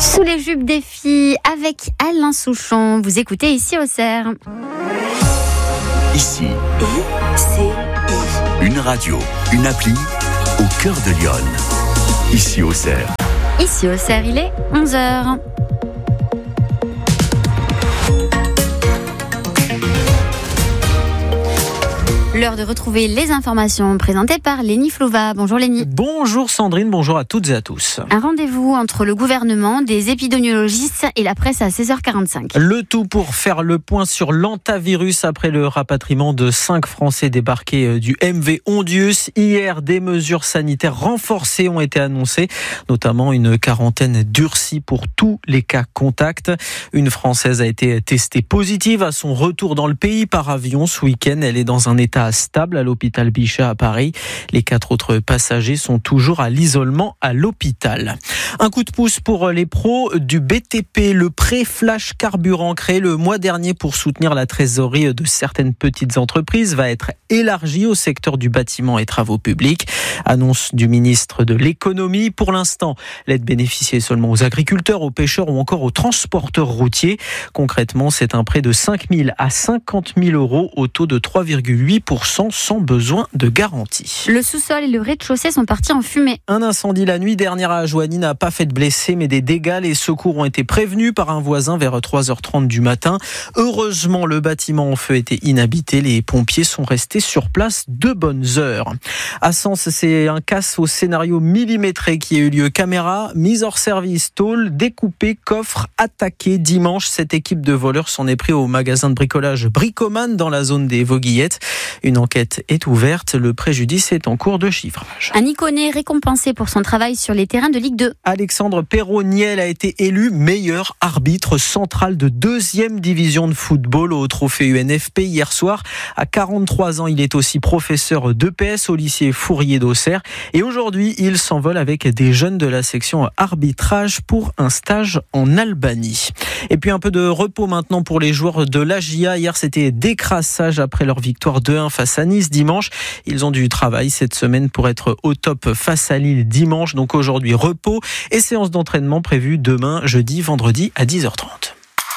Sous les jupes des filles avec Alain Souchon. Vous écoutez ici au Cerf. Ici, une radio, une appli au cœur de Lyon. Ici au Cerf. Ici au Cerf, il est 11h. L'heure de retrouver les informations présentées par Lénie Flouva. Bonjour Lénie. Bonjour Sandrine, bonjour à toutes et à tous. Un rendez-vous entre le gouvernement, des épidémiologistes et la presse à 16h45. Le tout pour faire le point sur l'hantavirus après le rapatriement de 5 Français débarqués du MV Ondius. Hier, des mesures sanitaires renforcées ont été annoncées, notamment une quarantaine durcie pour tous les cas contacts. Une Française a été testée positive à son retour dans le pays par avion ce week-end. Elle est dans un état stable à l'hôpital Bichat à Paris. Les 4 autres passagers sont toujours à l'isolement à l'hôpital. Un coup de pouce pour les pros du BTP, le prêt flash carburant créé le mois dernier pour soutenir la trésorerie de certaines petites entreprises va être élargi au secteur du bâtiment et travaux publics. Annonce du ministre de l'économie. Pour l'instant, l'aide bénéficiait seulement aux agriculteurs, aux pêcheurs ou encore aux transporteurs routiers. Concrètement, c'est un prêt de 5 000 à 50 000 euros au taux de 3,8% sans besoin de garantie. Le sous-sol et le rez-de-chaussée sont partis en fumée. Un incendie la nuit dernière à Joigny n'a pas fait de blessés mais des dégâts. Les secours ont été prévenus par un voisin vers 3h30 du matin. Heureusement, le bâtiment en feu était inhabité. Les pompiers sont restés sur place de bonnes heures. À Sens, c'est un casse au scénario millimétré qui a eu lieu. Caméra, mise hors service, tôle, découpée, coffre, attaqué. Dimanche, cette équipe de voleurs s'en est pris au magasin de bricolage Bricoman dans la zone des Vauguillettes. Une enquête est ouverte. Le préjudice est en cours de chiffrage. Un Iconé récompensé pour son travail sur les terrains de Ligue 2. Alexandre Perrault-Niel a été élu meilleur arbitre central de 2e division de football au trophée UNFP hier soir. À 43 ans, il est aussi professeur d'EPS au lycée Fourier d'Auxerre. Et aujourd'hui, il s'envole avec des jeunes de la section arbitrage pour un stage en Albanie. Et puis un peu de repos maintenant pour les joueurs de l'AGIA. Hier, c'était décrassage après leur victoire 2-1 face à Nice dimanche. Ils ont du travail cette semaine pour être au top face à Lille dimanche. Donc aujourd'hui, repos et séance d'entraînement prévue demain, jeudi, vendredi à 10h30.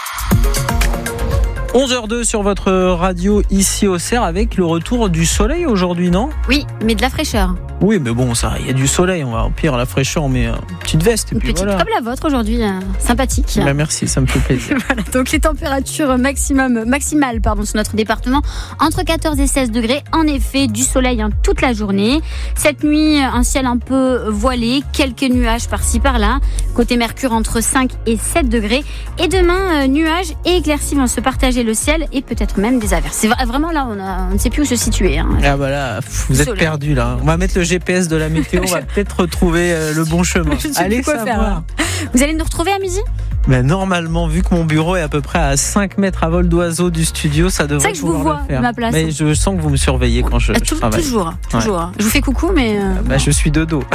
11h02 sur votre radio ici au Cerf avec le retour du soleil aujourd'hui, non ? Oui, mais de la fraîcheur. Oui, mais bon, ça, il y a du soleil, on va au pire la fraîcheur, on met une petite veste et une puis petite voilà. comme la vôtre aujourd'hui, sympathique. Bah, merci, ça me fait plaisir. Voilà, donc les températures maximales sur notre département, entre 14 et 16 degrés. En effet, du soleil toute la journée. Cette nuit, un ciel un peu voilé, quelques nuages par-ci par-là. Côté Mercure, entre 5 et 7 degrés. Et demain, nuages et éclaircies vont se partager le ciel et peut-être même des averses. C'est vraiment là, on ne sait plus où se situer. Ah bah là, vous êtes perdus là. On va mettre le GPS de la météo, on va peut-être retrouver le bon chemin. Je ne sais plus quoi faire. Vous allez nous retrouver à midi ? Ben normalement, vu que mon bureau est à peu près à 5 mètres à vol d'oiseau du studio, ça devrait pouvoir le faire. C'est que je vous vois de ma place. Mais je sens que vous me surveillez quand je travaille. Toujours. Ouais. Je vous fais coucou, mais... je suis de dos.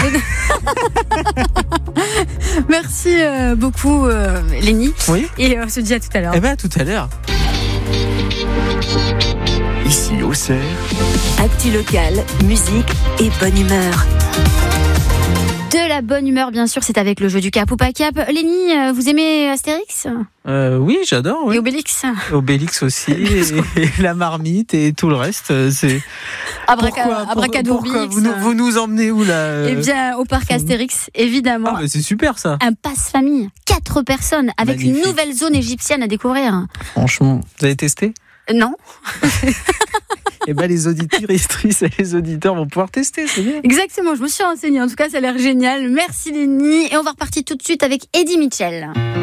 Merci beaucoup, Lénie. Oui. Et on se dit à tout à l'heure. Eh bien, à tout à l'heure. Ici au Cerf. Actu locale, musique et bonne humeur. De la bonne humeur, bien sûr, c'est avec le jeu du cap ou pas cap. Lénie, vous aimez Astérix ? Oui, j'adore. Oui. Et Obélix ? Obélix aussi, et la marmite et tout le reste. C'est... Abracadourbix. Vous nous emmenez où là Eh bien, au parc Astérix, évidemment. Ah, mais c'est super ça. Un passe-famille, 4 personnes, avec magnifique. Une nouvelle zone égyptienne à découvrir. Franchement, vous avez testé ? Non. Eh bien, les auditrices et les auditeurs vont pouvoir tester, c'est bien. Exactement, je me suis renseignée. En tout cas, ça a l'air génial. Merci Lénie. Et on va repartir tout de suite avec Eddie Mitchell.